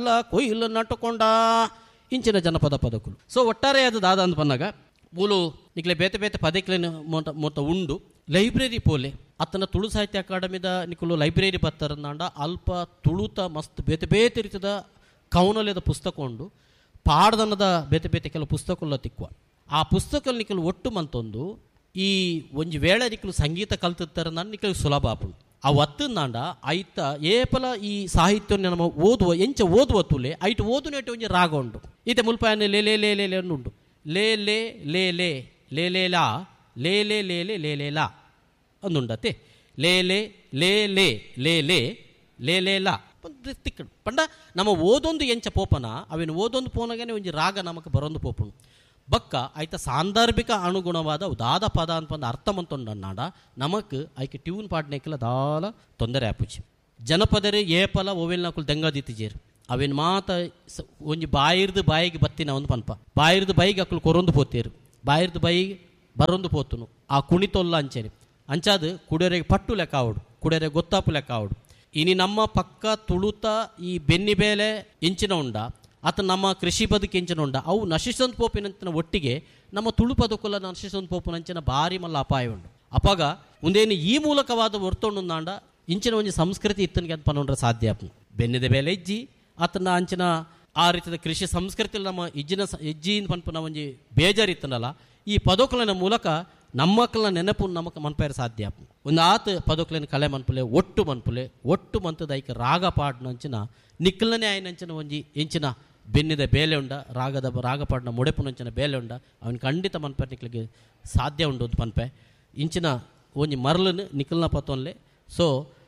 ಕೊಯ್ಲು ನಟ್ಟುಕೊಂಡ ಇಂಚಿನ ಜನಪದ ಪದಕುಲು. ಸೊ ಒಟ್ಟಾರೆಯಾದ ದಾದ ಅಂತ ಬಂದಾಗ ಮೂಲು ನಿಕ್ಲೆ ಬೇತೆ ಬೇತೆ ಪದಕಲೇನು ಮೊತ್ತ ಉಂಡು ಲೈಬ್ರರಿ ಪೋಲೆ ಅತ್ತನ ತುಳು ಸಾಹಿತ್ಯ ಅಕಾಡೆಮಿದ ನಿಕುಲು ಲೈಬ್ರರಿ ಬತ್ತಾರಂದಾಂಡ ಅಲ್ಪ ತುಳುತ ಮಸ್ತ್ ಬೇತೆ ಬೇತೆ ರೀತಿದ ಕವನಲೆದ ಪುಸ್ತಕ ಉಂಡು. ಪಾಡ್ದನದ ಬೇತೆ ಬೇತೆ ಕೆಲವು ಪುಸ್ತಕಲ್ಲ ತಿಕ್ಕುವ ಆ ಪುಸ್ತಕ ನಿಕಲು ಒಟ್ಟು ಮಂತೊಂದು ಈ ಒಂಜಿ ವೇಳೆ ನಿಕಲು ಸಂಗೀತ ಕಲ್ತಿರ್ತಾರ ನಿಕಲು ಸುಲಭ ಆಪುಂಡು. ಆ ಒತ್ತಂದಾಂಡ ಐತ ಏಪಲ ಈ ಸಾಹಿತ್ಯ ನಮ್ಮ ಓದುವ ಎಂಚ ಓದುವ ತುಲೆ ಐಟು ಓದು ನೆಟ್ಟು ಒಂಜಿ ರಾಗ ಉಂಡು. ಈತೆ ಮುಲ್ಪಾಯನೆ ಲೇ ಲೇ ಲೇ ಲೇ ಲೇ ಉಂಡು. ಲೇ ಲೇ ಲೇ ಲೇ ಲೇ ಲೇ ಲಾ ಲೇ ಲೇ ಲೇ ಲೇ ಲೇ ಲೇ ಲಾ ಅಂದುಂಡತೆ. ಲೇ ಲೇ ಲೇ ಲೇ ಲೇ ಲೇ ಲೇ ಲೇ ಲಾ ತಿಕ್ಕಡು ಪಂಡ ನಮ್ಮ ಓದೊಂದು ಎಂಚ ಪೋಪನ ಅವೇನು ಓದೊಂದು ಪೋನಗೇನೆ ಒಂಜಿ ರಾಗ ನಮಗೆ ಬರೊಂದು ಪೋಪುಣು ಬಕ್ಕ ಐತ ಸಾಂದರ್ಭಿಕ ಅನುಗುಣವಾದ ಉದಾದ ಪದ ಅಂತ ಅರ್ಥ ಮಂತೊಂಡನ್ನಾಡ ನಮಕ್ ಐಕೆ ಟ್ಯೂನ್ ಪಾಡ್ನೇಕಲ ದಾಲ ತೊಂದರೆ ಆಪುಜಿ. ಜನಪದರೇ ಏಪಲ ಓವೆಲ್ ನಕುಲು ದೆಂಗದಿತ್ತಿಜೇರು ಅವೇನು ಮಾತ ಒಂಜಿ ಬಾಯಿರ್ದು ಬಾಯಿಗೆ ಬತ್ತಿನ ಒಂದು ಪನ್ಪ ಬಾಯಿರ್ದು ಬಾಯಿಗೆ ಅಕ್ಕಳು ಕೊರೊಂದು ಪೋತೇರು ಬಾಯಿರ್ದು ಬಾಯಿಗೆ ಬರೊಂದು ಪೋತುನು ಆ ಕುಣಿತೊಲ್ಲ ಅಂಚೆನೆ ಅಂಚಾದು ಕುಡಿಯೋರೆಗೆ ಪಟ್ಟು ಲೆಕ್ಕ ಆವಡು ಕುಡಿಯೋರೆ ಗೊತ್ತಾಪು ಲೆಕ್ಕ ಆವಡು. ಇನಿ ನಮ್ಮ ಪಕ್ಕ ತುಳುತ ಈ ಬೆನ್ನಿ ಬೇಲೆ ಇಂಚಿನ ಉಂಡ ಅಥವಾ ನಮ್ಮ ಕೃಷಿ ಬದುಕು ಇಂಚಿನ ಉಂಡ ಅವು ನಶಿಸೊಂದು ಪೋಪಿನಂಚಿನ ಒಟ್ಟಿಗೆ ನಮ್ಮ ತುಳು ಪದಕುಲ ನಶಿಸೊಂದು ಪೋಪಿನಂಚಿನ ಭಾರಿ ಮಲ್ಲ ಅಪಾಯ ಉಂಡು. ಅಪಾಗ ಮುಂದೇನು ಈ ಮೂಲಕವಾದ ಹೊರ್ತೊಂಡುಂದಾಂಡ ಇಂಚಿನ ಒಂಜಿ ಸಂಸ್ಕೃತಿ ಇತ್ತನಿಗೆ ಅಂತ ಪನ್ನೊಂಡ್ರೆ ಸಾಧ್ಯ ಆಪು. ಬೆನ್ನಿದ ಬೇಲೆ ಇಜ್ಜಿ ಆತನ ಅಂಚಿನ ಆ ರೀತಿಯ ಕೃಷಿ ಸಂಸ್ಕೃತಿಯಲ್ಲಿ ನಮ್ಮ ಇಜ್ಜಿನ ಪನ್ಪುನ ಒಂಜಿ ಬೇಜಾರಿತ್ತನಲ್ಲ ಈ ಪದಕುಲನ ಮೂಲಕ ನಮ್ಮ ಮಕ್ಕಳ ನೆನಪು ನಮಕ್ ಮನ್ಪೇರ ಸಾಧ್ಯ ಆಪು. ಒಂದು ಆತ ಪದಕುಲಿನ ಕಲೆ ಮನ್ಪುಲೆ ಒಟ್ಟು ಮಂತದ ಐಕ ರಾಗ ಪಾಡ್ನಂಚಿನ ನಿಕ್ಕಲನೇ ಆಯ್ನಂಚಿನ ಒಂಜಿ ಎಂಚಿನ ಬೆನ್ನಿದ ಬೇಲೆ ಉಂಡ ರಾಗ ಪಾಡ್ನ ಮುಡೆಪುನಂಚಿನ ಬೇಲೆ ಉಂಡ ಅವನು ಖಂಡಿತ ಮನ್ಪೇರ ನಿಕ್ಲಿಗೆ ಸಾಧ್ಯ ಉಂಡು ಒಂದು ಪನ್ಪೆ ಇಂಚಿನ ಒಂಜಿ ಮರಳನ್ನು ನಿಕ್ಕಲ್ನ ಪತ್ತೊನ್ಲೆ. ಸೊ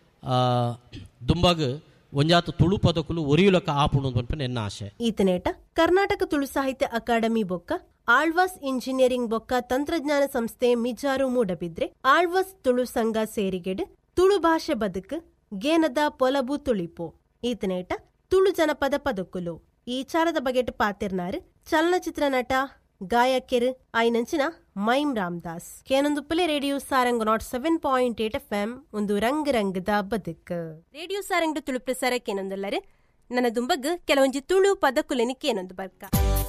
ದುಂಬಾಗ ಒಂಜಾತು ತುಳು ಪದಕುಲು ಒರಿಯುಲಕ ಆಪುಂಡು ಅಂತ ಪನ್ಪೆ ಎನ್ನ ಆಶೆ. ಈತನೇಟ ಕರ್ನಾಟಕ ತುಳು ಸಾಹಿತ್ಯ ಅಕಾಡೆಮಿ ಬೊಕ್ಕ ಆಳ್ವಾಸ್ ಇಂಜಿನಿಯರಿಂಗ್ ಬೊಕ್ಕ ತಂತ್ರಜ್ಞಾನ ಸಂಸ್ಥೆ ಮಿಜಾರು ಮೂಡಬಿದ್ರೆ ಆಳ್ವಾಸ್ ತುಳು ಸಂಘ ಸೇರಿಗೆಡು ತುಳು ಭಾಷೆ ಬದುಕು ಗೇನದ ಪೊಲಬು ತುಳಿಪೋ ಈತನೇಟ ತುಳು ಜನಪದ ಪದಕುಲು ಈ ಚಾರದ ಬಗೆಟ್ ಪಾತಿರ್ನಾರು ಚಲನಚಿತ್ರ ನಟ ಗಾಯಕೆರು ಐನಂಚಿನ mime Ramdas ಕೇನೊಂದುಪ್ಪಲೆ radio Sarang 7.8 FM ಒಂದು ರಂಗದ ಬದುಕು ರೇಡಿಯೋ ಸಾರಂಗ್ ತುಳು ಪ್ರಸಾರ ಕೇನೊಂದಲ್ಲರೆ ನನ್ನ ದುಂಬಗ್ ಕೆಲವೊಂಜಿ ತುಳು ಪದಕುಲೆನಿ ಕೇನೊಂದು ಬರ್ಕ